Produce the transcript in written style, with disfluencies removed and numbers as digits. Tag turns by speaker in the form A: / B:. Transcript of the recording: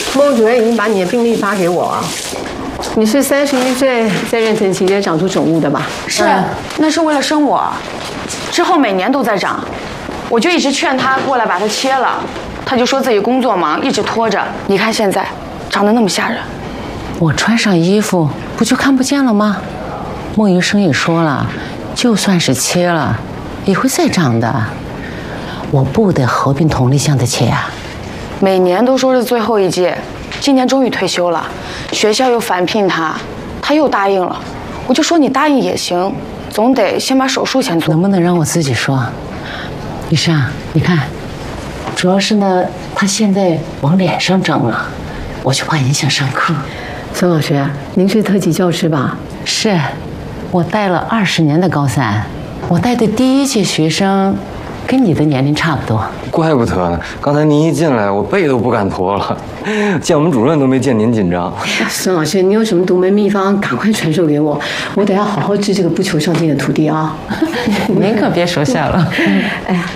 A: 孟主任已经把你的病历发给我啊。你是31岁在妊娠期间长出肿物的吧？
B: 是，那是为了生我，之后每年都在长，我就一直劝他过来把它切了，他就说自己工作忙，一直拖着。你看现在，长得那么吓人。
C: 我穿上衣服不就看不见了吗？孟医生也说了，就算是切了，也会再长的。我不得合并同类项的切啊。
B: 每年都说是最后一届，今年终于退休了，学校又返聘他，他又答应了。我就说你答应也行，总得先把手术先做。
C: 能不能让我自己说？医生，你看，主要是呢，他现在往脸上整了，我就怕影响上课。
A: 孙老师，您是特级教师吧？
C: 是，我带了20年的高三，我带的第1届学生，跟你的年龄差不多。
D: 怪不得呢，刚才您一进来，我背都不敢驼了，见我们主任都没见您紧张。
A: 孙老师，你有什么独门秘方，赶快传授给我，我得要好好治这个不求上进的徒弟啊！
C: 您可别说笑了。
A: 哎呀，